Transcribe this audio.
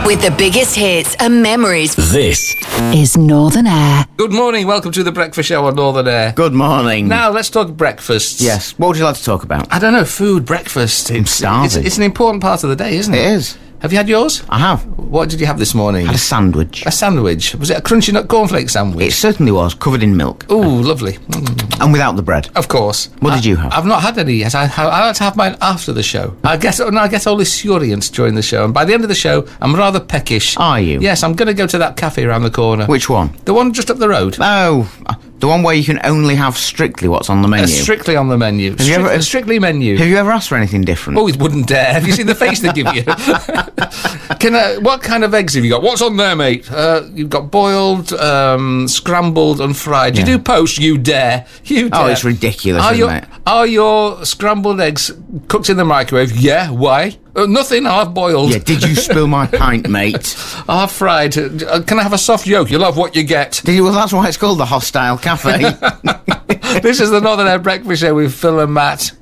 With the biggest hits and memories. This is Northern Air. Good morning, welcome to the breakfast show on Northern Air. Good morning. Now, let's talk breakfasts. Yes, what would you like to talk about? I don't know, food, breakfast. I'm starving. It's an important part of the day, isn't it? It is. Have you had yours? I have. What did you have this morning? Had a sandwich. A sandwich. Was it a crunchy nut cornflake sandwich? It certainly was, covered in milk. Ooh, lovely. And without the bread. Of course. What did you have? I've not had any yet. I like to have mine after the show. I get all luxuriant during the show, and by the end of the show, I'm rather peckish. Are you? Yes, I'm going to go to that cafe around the corner. Which one? The one just up the road. Oh, the one where you can only have strictly what's on the menu. Strictly on the menu. Strictly menu. Have you ever asked for anything different? Oh, he wouldn't dare. Have you seen the face they give you? What kind of eggs have you got? What's on there, mate? You've got boiled, scrambled and fried. You do poached, you dare. You dare. Oh, it's ridiculous, isn't it? Are your scrambled eggs cooked in the microwave? Yeah, why? Nothing, half boiled. Yeah, did you spill my pint, mate? Half fried. Can I have a soft yolk? You'll have what you get. Well, that's why it's called the Hostile Cafe. This is the Northern Air Breakfast Show with Phil and Matt.